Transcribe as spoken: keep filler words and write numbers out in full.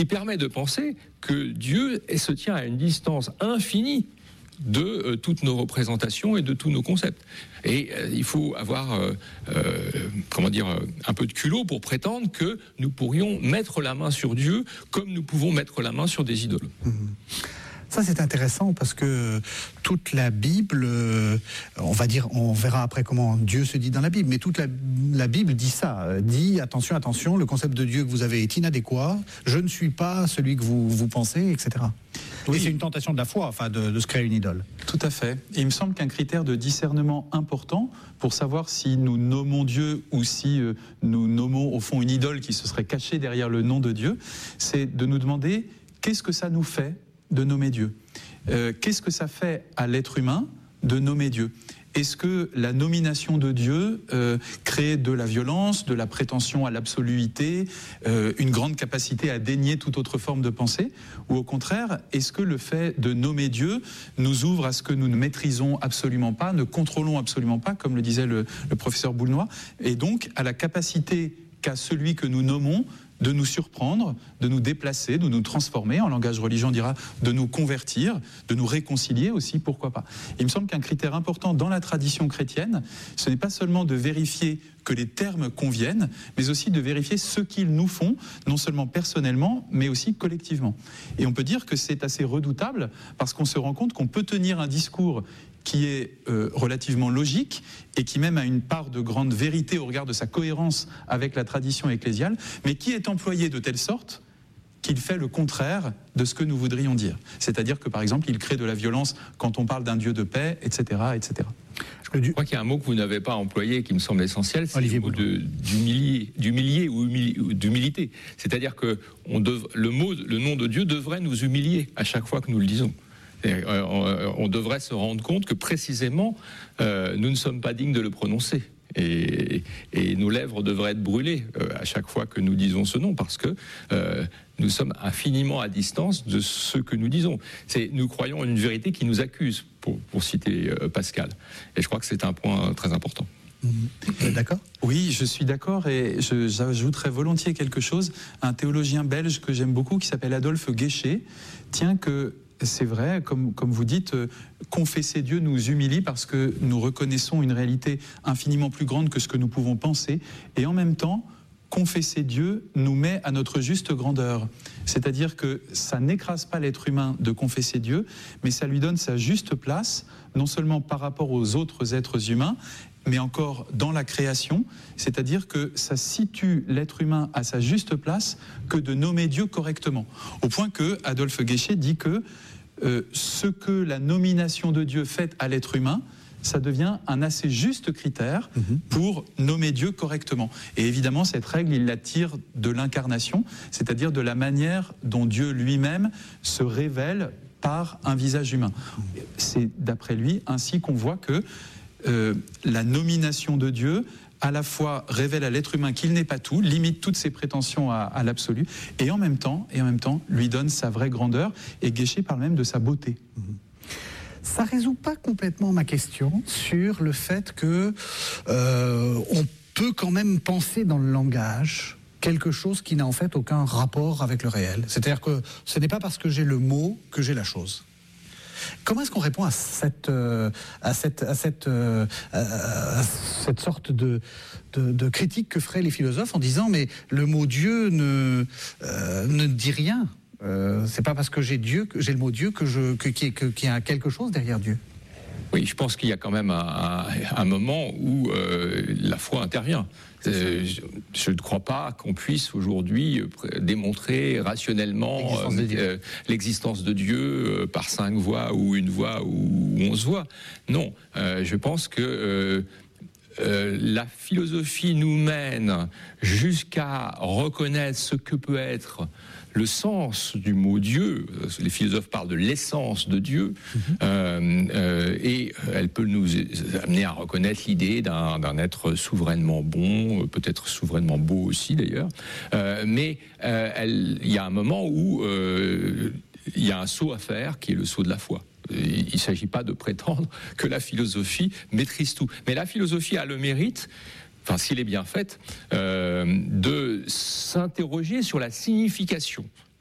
qui permet de penser que Dieu se tient à une distance infinie de euh, toutes nos représentations et de tous nos concepts. Et euh, il faut avoir, euh, euh, comment dire, euh, un peu de culot pour prétendre que nous pourrions mettre la main sur Dieu comme nous pouvons mettre la main sur des idoles. Mmh. Ça, c'est intéressant parce que toute la Bible, euh, on va dire, on verra après comment Dieu se dit dans la Bible, mais toute la, la Bible dit ça, euh, dit attention, attention, le concept de Dieu que vous avez est inadéquat, je ne suis pas celui que vous, vous pensez, et cetera. Oui, et c'est une tentation de la foi, enfin, de, de se créer une idole. Tout à fait. Et il me semble qu'un critère de discernement important pour savoir si nous nommons Dieu ou si euh, nous nommons au fond une idole qui se serait cachée derrière le nom de Dieu, c'est de nous demander qu'est-ce que ça nous fait de nommer Dieu. Euh, qu'est-ce que ça fait à l'être humain de nommer Dieu ? Est-ce que la nomination de Dieu euh, crée de la violence, de la prétention à l'absoluité, euh, une grande capacité à dénier toute autre forme de pensée ? Ou au contraire, est-ce que le fait de nommer Dieu nous ouvre à ce que nous ne maîtrisons absolument pas, ne contrôlons absolument pas, comme le disait le, le professeur Boulnois, et donc à la capacité qu'a celui que nous nommons de nous surprendre, de nous déplacer, de nous transformer, en langage religieux on dira de nous convertir, de nous réconcilier aussi, pourquoi pas. Il me semble qu'un critère important dans la tradition chrétienne, ce n'est pas seulement de vérifier que les termes conviennent, mais aussi de vérifier ce qu'ils nous font, non seulement personnellement, mais aussi collectivement. Et on peut dire que c'est assez redoutable, parce qu'on se rend compte qu'on peut tenir un discours qui est euh, relativement logique et qui même a une part de grande vérité au regard de sa cohérence avec la tradition ecclésiale, mais qui est employé de telle sorte qu'il fait le contraire de ce que nous voudrions dire. C'est-à-dire que, par exemple, il crée de la violence quand on parle d'un Dieu de paix, et cetera, et cetera. Je crois qu'il y a un mot que vous n'avez pas employé et qui me semble essentiel, c'est Olivier le mot de, d'humilier, d'humilier ou humili, d'humilité. C'est-à-dire que on dev, le mot, le nom de Dieu devrait nous humilier à chaque fois que nous le disons. Et, euh, on, on devrait se rendre compte que précisément, euh, nous ne sommes pas dignes de le prononcer. Et, et nos lèvres devraient être brûlées euh, à chaque fois que nous disons ce nom, parce que euh, nous sommes infiniment à distance de ce que nous disons. C'est, nous croyons en une vérité qui nous accuse, pour, pour citer euh, Pascal. Et je crois que c'est un point très important. Vous êtes d'accord ? Oui, je suis d'accord, et je, j'ajouterais volontiers quelque chose. Un théologien belge que j'aime beaucoup, qui s'appelle Adolphe Guéchet, tient que c'est vrai, comme, comme vous dites, euh, confesser Dieu nous humilie parce que nous reconnaissons une réalité infiniment plus grande que ce que nous pouvons penser, et en même temps, confesser Dieu nous met à notre juste grandeur. C'est-à-dire que ça n'écrase pas l'être humain de confesser Dieu, mais ça lui donne sa juste place, non seulement par rapport aux autres êtres humains, mais encore dans la création, c'est-à-dire que ça situe l'être humain à sa juste place que de nommer Dieu correctement. Au point que Adolphe Guéchet dit que euh, ce que la nomination de Dieu fait à l'être humain, ça devient un assez juste critère pour nommer Dieu correctement. Et évidemment, cette règle, il la tire de l'incarnation, c'est-à-dire de la manière dont Dieu lui-même se révèle par un visage humain. C'est, d'après lui, ainsi qu'on voit que euh, la nomination de Dieu à la fois révèle à l'être humain qu'il n'est pas tout, limite toutes ses prétentions à, à l'absolu, et en même temps, et en même temps, lui donne sa vraie grandeur, et Guéchet parle même de sa beauté. Ça ne résout pas complètement ma question sur le fait que euh, on peut quand même penser dans le langage quelque chose qui n'a en fait aucun rapport avec le réel. C'est-à-dire que ce n'est pas parce que j'ai le mot que j'ai la chose. Comment est-ce qu'on répond à cette, euh, à cette, à cette, euh, à cette sorte de, de, de critique que feraient les philosophes en disant mais le mot Dieu ne, euh, ne dit rien. Euh, c'est pas parce que j'ai Dieu, que j'ai le mot Dieu que je, que, qu'il que, qu'il y a quelque chose derrière Dieu. Oui, je pense qu'il y a quand même un, un, un moment où euh, la foi intervient. Euh, je, je ne crois pas qu'on puisse aujourd'hui démontrer rationnellement l'existence de Dieu, euh, l'existence de Dieu euh, par cinq voix ou une voix ou onze voix. Non, euh, je pense que euh, euh, la philosophie nous mène jusqu'à reconnaître ce que peut être le sens du mot Dieu. Les philosophes parlent de l'essence de Dieu, mmh. euh, euh, et elle peut nous amener à reconnaître l'idée d'un, d'un être souverainement bon, peut-être souverainement beau aussi d'ailleurs, euh, mais euh, elle, il y a un moment où euh, il y a un saut à faire qui est le saut de la foi. Il ne s'agit pas de prétendre que la philosophie maîtrise tout, mais la philosophie a le mérite, enfin s'il est bien fait, euh, de s'interroger sur la signification